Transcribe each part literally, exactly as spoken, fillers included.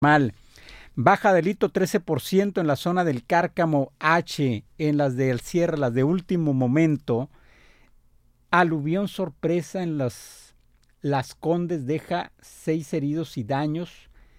mal. Baja delito trece por ciento en la zona del Cárcamo H, en las del cierre, las de último momento. Aluvión sorpresa en las, las Condes deja seis heridos y daños.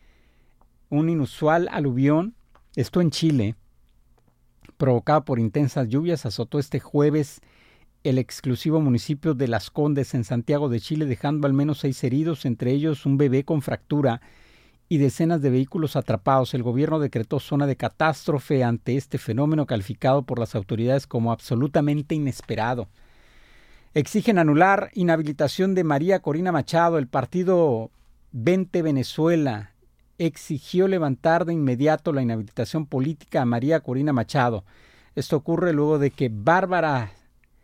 Un inusual aluvión, esto en Chile, provocado por intensas lluvias, azotó este jueves el exclusivo municipio de Las Condes en Santiago de Chile, dejando al menos seis heridos, entre ellos un bebé con fractura y decenas de vehículos atrapados. El gobierno decretó zona de catástrofe ante este fenómeno calificado por las autoridades como absolutamente inesperado. Exigen anular inhabilitación de María Corina Machado. El partido Vente Venezuela exigió levantar de inmediato la inhabilitación política a María Corina Machado. Esto ocurre luego de que Bárbara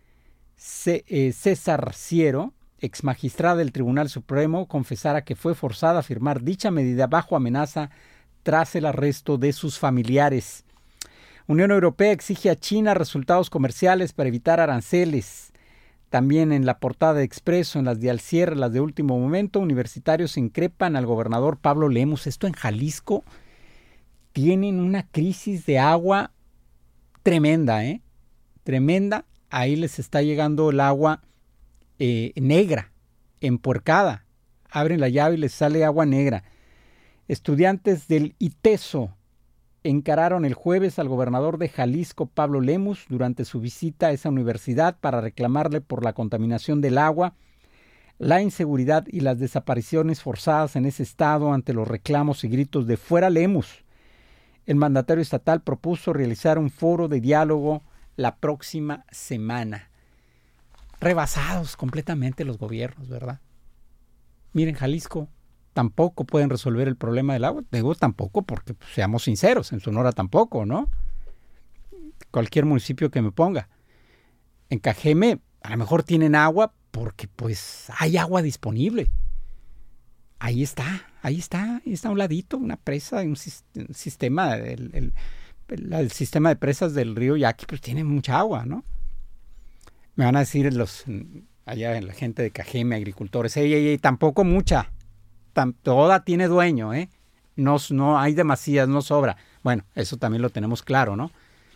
C- eh, César Ciero, ex magistrada del Tribunal Supremo, confesara que fue forzada a firmar dicha medida bajo amenaza tras el arresto de sus familiares. Unión Europea exige a China resultados comerciales para evitar aranceles. También en la portada de Expreso, en las de al cierre, las de último momento, universitarios increpan al gobernador Pablo Lemus. Esto en Jalisco tienen una crisis de agua tremenda, ¿eh? Tremenda. Ahí les está llegando el agua eh, negra, empuercada. Abren la llave y les sale agua negra. Estudiantes del ITESO encararon el jueves al gobernador de Jalisco, Pablo Lemus, durante su visita a esa universidad para reclamarle por la contaminación del agua, la inseguridad y las desapariciones forzadas en ese estado ante los reclamos y gritos de "fuera Lemus". El mandatario estatal propuso realizar un foro de diálogo la próxima semana. Rebasados completamente los gobiernos, ¿verdad? Miren, Jalisco tampoco pueden resolver el problema del agua. Digo tampoco porque, pues, seamos sinceros, en Sonora tampoco, ¿no? Cualquier municipio que me ponga. En Cajeme a lo mejor tienen agua porque pues hay agua disponible. Ahí está, ahí está, ahí está a un ladito, una presa, un, un sistema, el, el, el, el sistema de presas del río Yaqui, pues tiene mucha agua, ¿no? Me van a decir los allá la gente de Cajeme, agricultores, ey, ey, ey, tampoco mucha. Toda tiene dueño, ¿eh? No, no hay demasiadas, no sobra. Bueno, eso también lo tenemos claro, ¿no?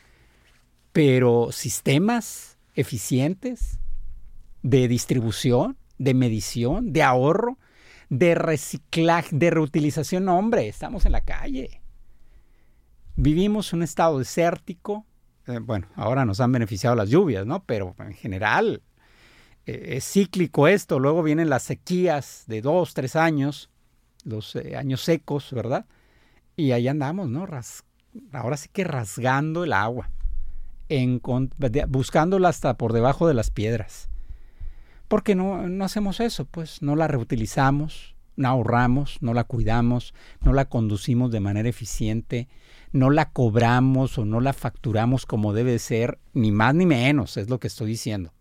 Pero sistemas eficientes de distribución, de medición, de ahorro, de reciclaje, de reutilización, no, hombre, estamos en la calle. Vivimos un estado desértico. Eh, bueno, ahora nos han beneficiado las lluvias, ¿no? Pero en general eh, es cíclico esto. Luego vienen las sequías de dos, tres años, los eh, años secos, ¿verdad? Y ahí andamos, ¿no? Ras- ahora sí que rasgando el agua, en, buscándola hasta por debajo de las piedras. ¿Por qué no, no hacemos eso? Pues no la reutilizamos, no ahorramos, no la cuidamos, no la conducimos de manera eficiente, no la cobramos o no la facturamos como debe ser, ni más ni menos, es lo que estoy diciendo.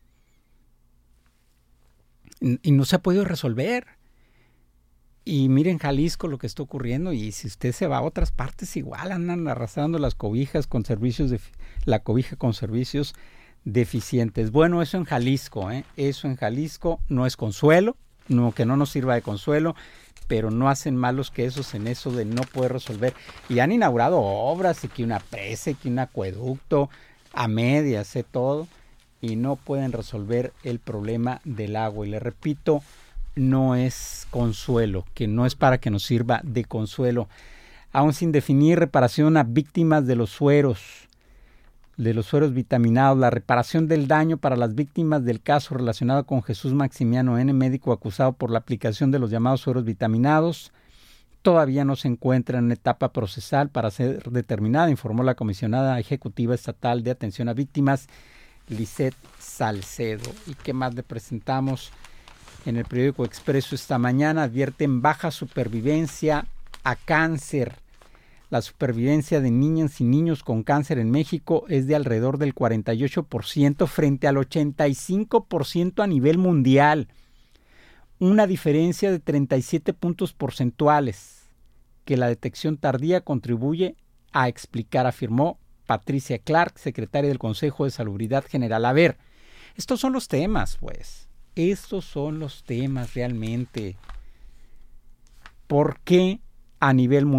Y no se ha podido resolver. Y miren Jalisco lo que está ocurriendo, y si usted se va a otras partes igual andan arrastrando las cobijas con servicios, de, la cobija con servicios deficientes. Bueno, eso en Jalisco, ¿eh? Eso en Jalisco no es consuelo, no, que no nos sirva de consuelo, pero no hacen malos que esos en eso de no poder resolver. Y han inaugurado obras, y que una presa, y que un acueducto, a medias, ¿eh? Todo, y no pueden resolver el problema del agua. Y le repito, no es consuelo, que no es para que nos sirva de consuelo. Aún sin definir reparación a víctimas de los sueros, de los sueros vitaminados, la reparación del daño para las víctimas del caso relacionado con Jesús Maximiano N., médico acusado por la aplicación de los llamados sueros vitaminados, todavía no se encuentra en etapa procesal para ser determinada, informó la comisionada ejecutiva estatal de atención a víctimas, Lisette Salcedo. ¿Y qué más le presentamos? En el periódico Expreso esta mañana advierten baja supervivencia a cáncer. La supervivencia de niñas y niños con cáncer en México es de alrededor del cuarenta y ocho por ciento frente al ochenta y cinco por ciento a nivel mundial. Una diferencia de treinta y siete puntos porcentuales que la detección tardía contribuye a explicar, afirmó Patricia Clark, secretaria del Consejo de Salubridad General. A ver, estos son los temas, pues. Estos son los temas realmente. ¿Por qué a nivel mundial.